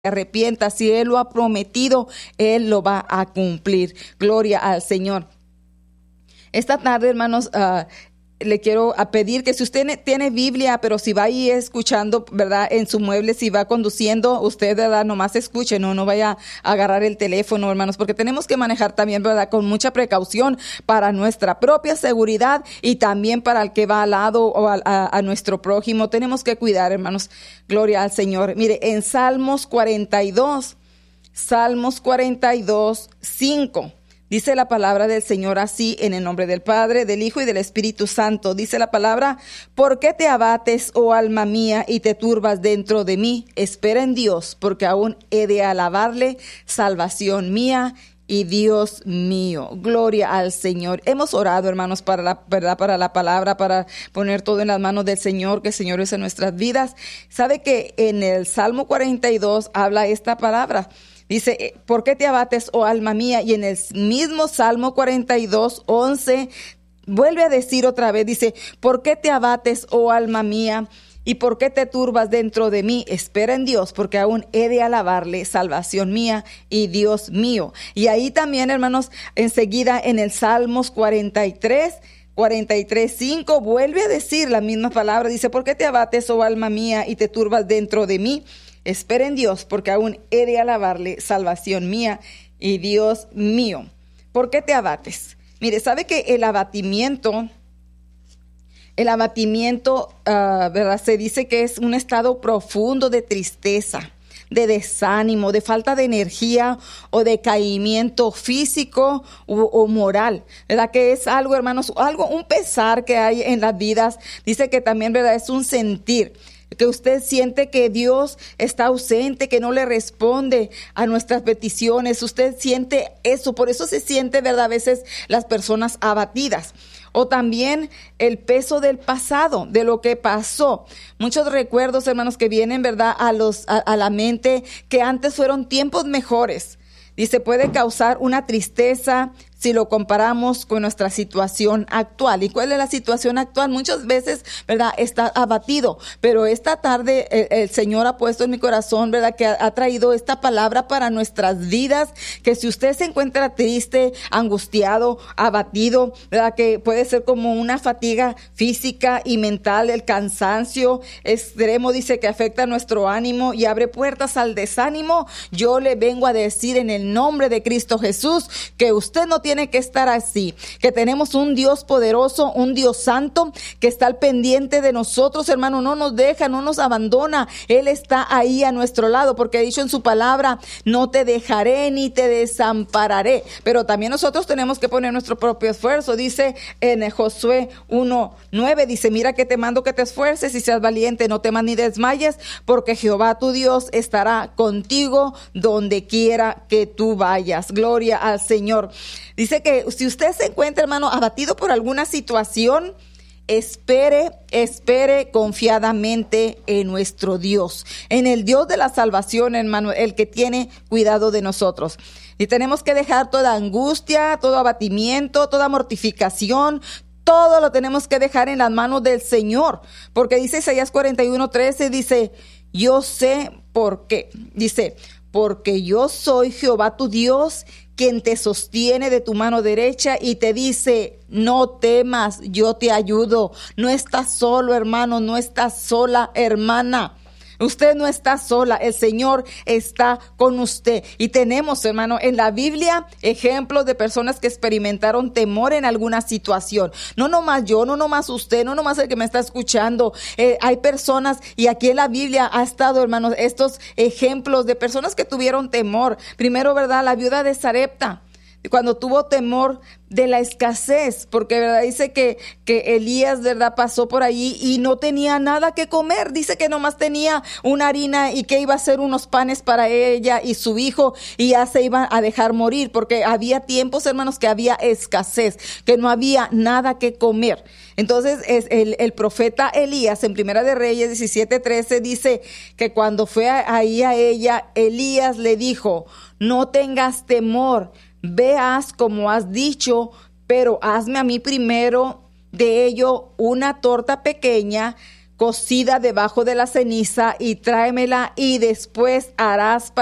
arrepienta. Si Él lo ha prometido, Él lo va a cumplir. Gloria al Señor. Esta tarde, hermanos, le quiero pedir que si usted tiene Biblia, pero si va ahí escuchando, ¿verdad? En su mueble, si va conduciendo, usted, ¿verdad? Nomás escuche, no vaya a agarrar el teléfono, hermanos, porque tenemos que manejar también, ¿verdad? Con mucha precaución para nuestra propia seguridad y también para el que va al lado o a nuestro prójimo. Tenemos que cuidar, hermanos. Gloria al Señor. Mire, en Salmos 42, 5. Dice la palabra del Señor así, en el nombre del Padre, del Hijo y del Espíritu Santo. Dice la palabra: ¿por qué te abates, oh alma mía, y te turbas dentro de mí? Espera en Dios, porque aún he de alabarle, salvación mía y Dios mío. Gloria al Señor. Hemos orado, hermanos, para la verdad, para la palabra, para poner todo en las manos del Señor, que el Señor use nuestras vidas. ¿Sabe que en el Salmo 42 habla esta palabra? Dice, ¿por qué te abates, oh alma mía? Y en el mismo Salmo 42, 11, vuelve a decir otra vez, dice, ¿por qué te abates, oh alma mía? ¿Y por qué te turbas dentro de mí? Espera en Dios, porque aún he de alabarle, salvación mía y Dios mío. Y ahí también, hermanos, enseguida en el Salmos 43, 5, vuelve a decir la misma palabra. Dice, ¿por qué te abates, oh alma mía, y te turbas dentro de mí? Espera en Dios, porque aún he de alabarle, salvación mía y Dios mío. ¿Por qué te abates? Mire, ¿sabe que el abatimiento, ¿verdad? Se dice que es un estado profundo de tristeza, de desánimo, de falta de energía o de caimiento físico o moral, ¿verdad? Que es algo, hermanos, un pesar que hay en las vidas. Dice que también, ¿verdad? Es un sentir, que usted siente que Dios está ausente, que no le responde a nuestras peticiones. Usted siente eso, por eso se siente, ¿verdad? A veces las personas abatidas. O también el peso del pasado, de lo que pasó. Muchos recuerdos, hermanos, que vienen, ¿verdad? A la mente, que antes fueron tiempos mejores. Dice, puede causar una tristeza si lo comparamos con nuestra situación actual. ¿Y cuál es la situación actual? Muchas veces, ¿verdad? Está abatido, pero esta tarde el Señor ha puesto en mi corazón, ¿verdad? Que ha traído esta palabra para nuestras vidas, que si usted se encuentra triste, angustiado, abatido, ¿verdad? Que puede ser como una fatiga física y mental, el cansancio extremo, dice, que afecta nuestro ánimo y abre puertas al desánimo. Yo le vengo a decir en el nombre de Cristo Jesús que usted no tiene que estar así, que tenemos un Dios poderoso, un Dios santo, que está al pendiente de nosotros, hermano. No nos deja, no nos abandona. Él está ahí a nuestro lado, porque ha dicho en su palabra, no te dejaré ni te desampararé. Pero también nosotros tenemos que poner nuestro propio esfuerzo. Dice en Josué 1:9, dice, mira que te mando que te esfuerces y seas valiente, no temas ni desmayes, porque Jehová tu Dios estará contigo donde quiera que tú vayas. Gloria al Señor. Dice que si usted se encuentra, hermano, abatido por alguna situación, espere confiadamente en nuestro Dios, en el Dios de la salvación, hermano, el que tiene cuidado de nosotros. Y tenemos que dejar toda angustia, todo abatimiento, toda mortificación. Todo lo tenemos que dejar en las manos del Señor, porque dice Isaías 41:13, dice, yo sé por qué. Dice, porque yo soy Jehová tu Dios, quien te sostiene de tu mano derecha y te dice, no temas, yo te ayudo. No estás solo, hermano, no estás sola, hermana. Usted no está sola, el Señor está con usted. Y tenemos, hermano, en la Biblia ejemplos de personas que experimentaron temor en alguna situación. No nomás yo, no nomás usted, no nomás el que me está escuchando. Hay personas, y aquí en la Biblia ha estado, hermanos, estos ejemplos de personas que tuvieron temor. Primero, ¿verdad? La viuda de Sarepta, cuando tuvo temor de la escasez, porque verdad dice que Elías, verdad, pasó por allí y no tenía nada que comer. Dice que nomás tenía una harina y que iba a hacer unos panes para ella y su hijo, y ya se iban a dejar morir, porque había tiempos, hermanos, que había escasez, que no había nada que comer. Entonces el profeta Elías en Primera de Reyes 17:13 dice que cuando fue ahí a ella, Elías le dijo, no tengas temor, veas como has dicho, pero hazme a mí primero de ello una torta pequeña cocida debajo de la ceniza y tráemela y después harás